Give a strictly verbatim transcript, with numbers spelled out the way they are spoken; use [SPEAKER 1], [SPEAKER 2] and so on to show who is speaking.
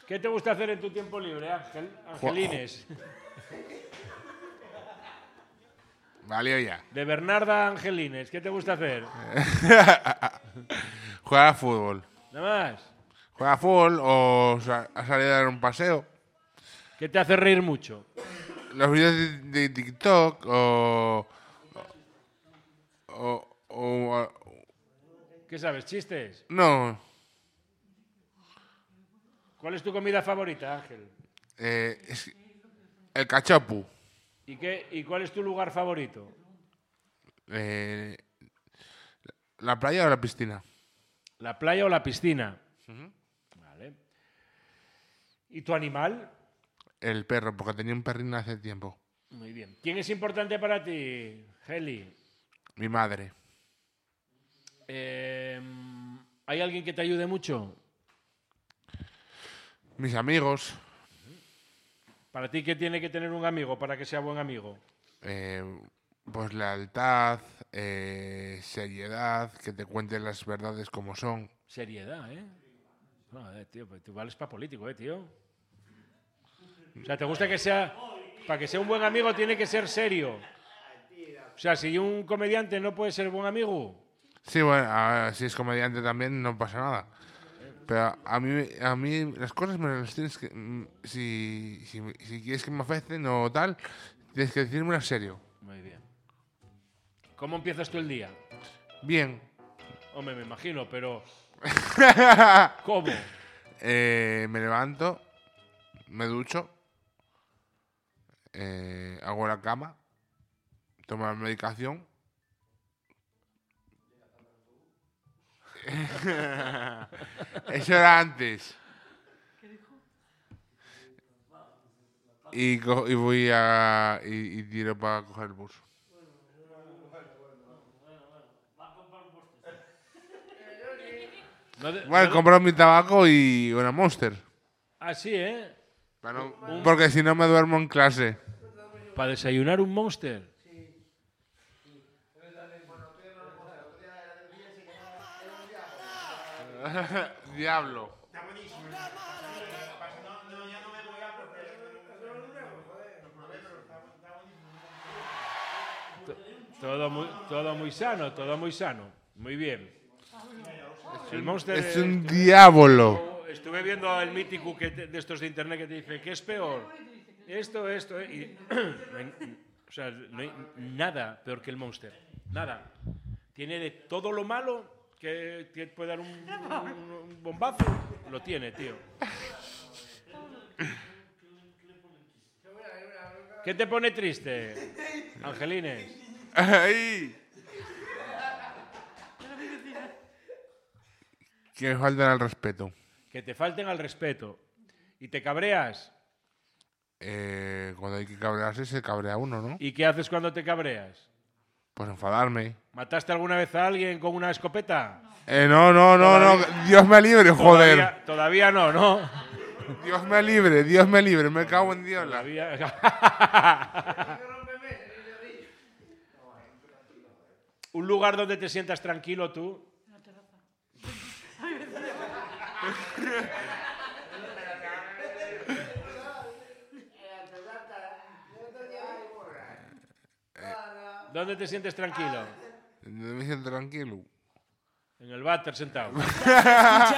[SPEAKER 1] ¿Qué te gusta hacer en tu tiempo libre, Ángel? Angelines.
[SPEAKER 2] Valió ya.
[SPEAKER 1] De Bernarda Angelines, ¿qué te gusta hacer?
[SPEAKER 2] Jugar a fútbol.
[SPEAKER 1] Nada más.
[SPEAKER 2] Jugar a fútbol o sa- a salir a dar un paseo.
[SPEAKER 1] ¿Qué te hace reír mucho?
[SPEAKER 2] Los vídeos de, de TikTok o o, o, o-
[SPEAKER 1] ¿Qué sabes? ¿Chistes?
[SPEAKER 2] no.
[SPEAKER 1] ¿Cuál es tu comida favorita, Ángel?
[SPEAKER 2] Eh, es- el cachopu.
[SPEAKER 1] ¿Y, qué, ¿Y cuál es tu lugar favorito?
[SPEAKER 2] Eh, ¿La playa o la piscina?
[SPEAKER 1] ¿La playa o la piscina? Vale. ¿Y tu animal?
[SPEAKER 2] El perro, porque tenía un perrín hace tiempo.
[SPEAKER 1] Muy bien. ¿Quién es importante para ti, Heli?
[SPEAKER 2] Mi madre.
[SPEAKER 1] Eh, ¿Hay alguien que te ayude mucho?
[SPEAKER 2] Mis amigos.
[SPEAKER 1] ¿Para ti qué tiene que tener un amigo para que sea buen amigo?
[SPEAKER 2] Eh, pues lealtad, eh, seriedad, que te cuenten las verdades como son.
[SPEAKER 1] Seriedad, ¿eh? Joder, tío, pues tú vales para político, ¿eh, tío? O sea, ¿te gusta que sea... Para que sea un buen amigo tiene que ser serio. O sea, si un comediante no puede ser buen amigo...
[SPEAKER 2] Sí, bueno, a- si es comediante también no pasa nada. Pero a mí, a mí las cosas me las tienes que... mm, Si, si, si quieres que me afecten o tal, tienes que decirme en serio.
[SPEAKER 1] Muy bien. ¿Cómo empiezas tú el día?
[SPEAKER 2] Bien.
[SPEAKER 1] Hombre, me imagino, pero... ¿Cómo?
[SPEAKER 2] Eh, me levanto, me ducho, eh, hago la cama, tomo la medicación. Eso era antes. Y, co- y voy a... Y, y tiro para coger el bus.
[SPEAKER 1] No de-
[SPEAKER 2] Bueno,
[SPEAKER 1] no de-
[SPEAKER 2] compro mi tabaco y una Monster.
[SPEAKER 1] Ah, sí, ¿eh?
[SPEAKER 2] Para no- porque si no me duermo en clase.
[SPEAKER 1] ¿Para desayunar un Monster?
[SPEAKER 2] Diablo.
[SPEAKER 1] Todo muy, todo muy sano, todo muy sano. Muy bien. El Monster...
[SPEAKER 2] Es un diablo.
[SPEAKER 1] Estuve viendo el mítico que te- de estos de internet que te dice, ¿qué es peor? Esto, esto, eh, y no hay- o sea, no hay nada peor que el Monster. Nada. Tiene de todo lo malo que, que puede dar un, un- un bombazo. Lo tiene, tío. ¿Qué te pone triste, Angelines?
[SPEAKER 2] Ay. Que me faltan al respeto.
[SPEAKER 1] Que te falten al respeto. ¿Y te cabreas?
[SPEAKER 2] Eh, cuando hay que cabrearse, se cabrea uno, ¿no?
[SPEAKER 1] ¿Y qué haces cuando te cabreas?
[SPEAKER 2] Pues enfadarme.
[SPEAKER 1] ¿Mataste alguna vez a alguien con una escopeta?
[SPEAKER 2] Eh, no, no, no,
[SPEAKER 1] Todavía-
[SPEAKER 2] no. Dios me libre, joder.
[SPEAKER 1] Todavía, todavía no, ¿no?
[SPEAKER 2] Dios me libre, Dios me libre. Me cago en Dios.
[SPEAKER 1] Todavía... Un lugar donde te sientas tranquilo tú. ¿Dónde te sientes tranquilo?
[SPEAKER 2] Me siento tranquilo.
[SPEAKER 1] En el váter sentado.